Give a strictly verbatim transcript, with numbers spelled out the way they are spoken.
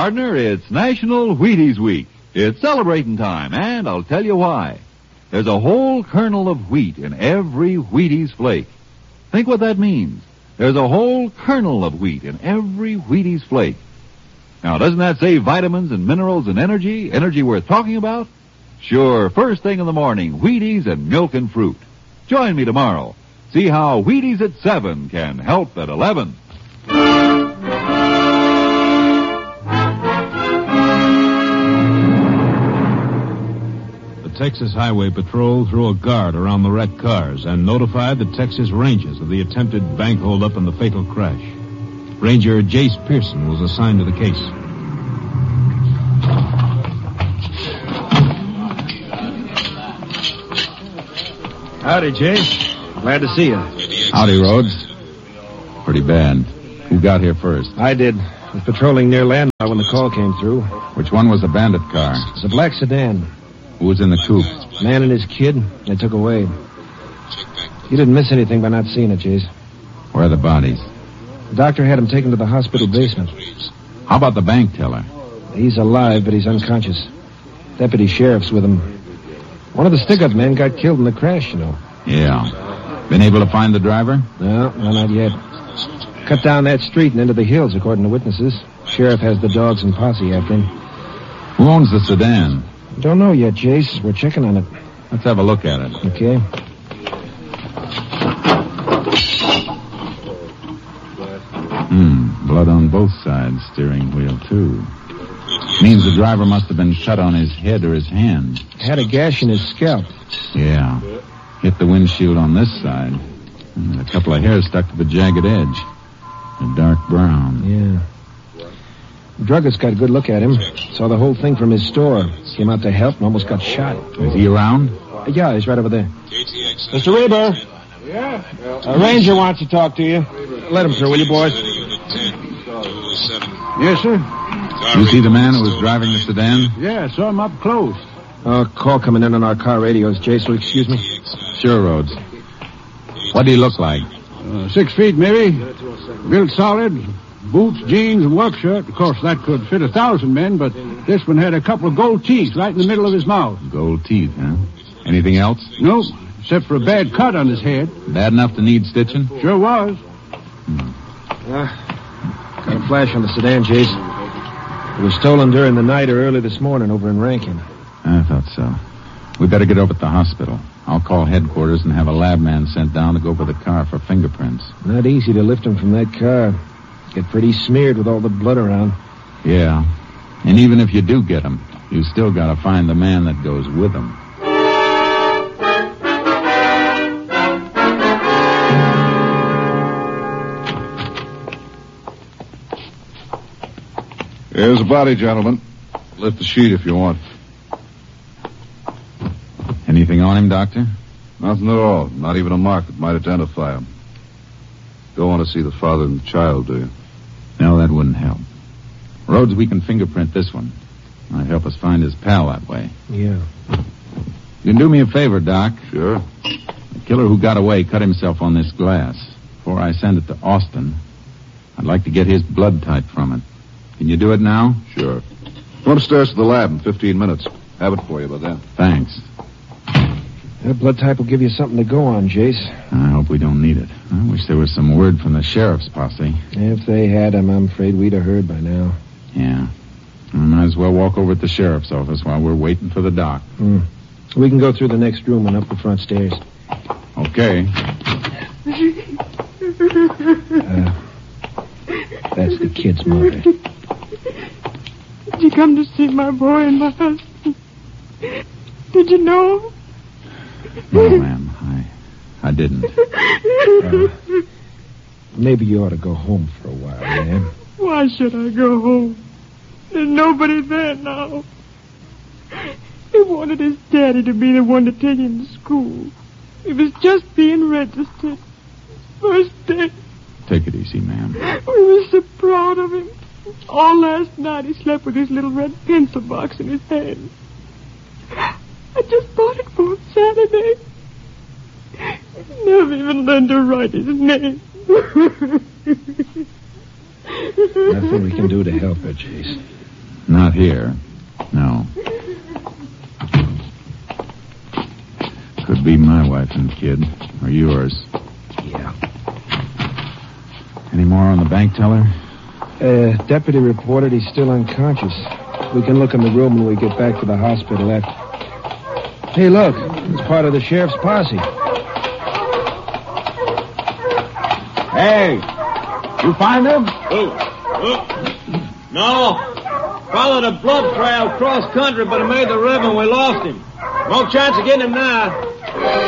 partner, it's National Wheaties Week. It's celebrating time, and I'll tell you why. There's a whole kernel of wheat in every Wheaties flake. Think what that means. There's a whole kernel of wheat in every Wheaties flake. Now, doesn't that save vitamins and minerals and energy? Energy worth talking about? Sure, first thing in the morning, Wheaties and milk and fruit. Join me tomorrow. See how Wheaties at seven can help at eleven. The Texas Highway Patrol threw a guard around the wrecked cars and notified the Texas Rangers of the attempted bank holdup and the fatal crash. Ranger Jace Pearson was assigned to the case. Howdy, Jace. Glad to see you. Howdy, Rhodes. Pretty bad. Who got here first? I did. I was patrolling near Landau when the call came through. Which one was the bandit car? It's a black sedan. Who was in the coupe? Man and his kid. They took away. You didn't miss anything by not seeing it, Jace. Where are the bodies? The doctor had him taken to the hospital basement. How about the bank teller? He's alive, but he's unconscious. Deputy sheriff's with him. One of the stick-up men got killed in the crash, you know. Yeah. Been able to find the driver? No, no, not yet. Cut down that street and into the hills, according to witnesses. Sheriff has the dogs and posse after him. Who owns the sedan? Don't know yet, Jace. We're checking on it. Let's have a look at it. Okay. Hmm, blood on both sides, steering wheel, too. Means the driver must have been shot on his head or his hand. Had a gash in his scalp. Yeah. Hit the windshield on this side. And a couple of hairs stuck to the jagged edge. A dark brown. Yeah. The druggist got a good look at him. Saw the whole thing from his store. Came out to help and almost got shot. Is he around? Uh, yeah, he's right over there. Mister Reber. Yeah? A ranger wants to talk to you. Let him through, will you, boys? Yes, sir? You see the man who was driving the sedan? Yeah, saw him up close. Uh, call coming in on our car radios. Jace, will you excuse me? Sure, Rhodes. What do he look like? Uh, six feet, maybe. Built solid. Boots, jeans, and work shirt. Of course, that could fit a thousand men, but this one had a couple of gold teeth right in the middle of his mouth. Gold teeth, huh? Anything else? Nope, except for a bad cut on his head. Bad enough to need stitching? Sure was. Hmm. Uh, got a flash on the sedan, Jace. It was stolen during the night or early this morning over in Rankin. I thought so. We better get over to the hospital. I'll call headquarters and have a lab man sent down to go over the car for fingerprints. Not easy to lift him from that car. Get pretty smeared with all the blood around. Yeah. And even if you do get him, you still gotta find the man that goes with him. Here's the body, gentlemen. Lift the sheet if you want. Anything on him, Doctor? Nothing at all. Not even a mark that might identify him. Don't want to see the father and the child, do you? No, that wouldn't help. Rhodes, we can fingerprint this one. Might help us find his pal that way. Yeah. You can do me a favor, Doc. Sure. The killer who got away cut himself on this glass. Before I send it to Austin, I'd like to get his blood type from it. Can you do it now? Sure. Go upstairs to the lab in fifteen minutes. Have it for you by then. Thanks. That blood type will give you something to go on, Jace. I hope we don't need it. I wish there was some word from the sheriff's posse. If they had him, I'm afraid we'd have heard by now. Yeah. I might as well walk over to the sheriff's office while we're waiting for the doc. Mm. We can go through the next room and up the front stairs. Okay. Uh, that's the kid's mother. Did you come to see my boy and my husband? Did you know? No, ma'am. I, I didn't. Uh, maybe you ought to go home for a while, ma'am. Why should I go home? There's nobody there now. He wanted his daddy to be the one to take him to school. He was just being registered. First day. Take it easy, ma'am. We were so proud of him. All last night he slept with his little red pencil box in his hand. I just bought it for him Saturday. He never even learned to write his name. Nothing we can do to help her, Jace. Not here. No. Could be my wife and kid. Or yours. Yeah. Any more on the bank teller? Uh, deputy reported he's still unconscious. We can look in the room when we get back to the hospital after. Hey, look. It's part of the sheriff's posse. Hey, you find them? Who? Who? No. Followed a blood trail cross country, but he made the river and we lost him. No chance of getting him now.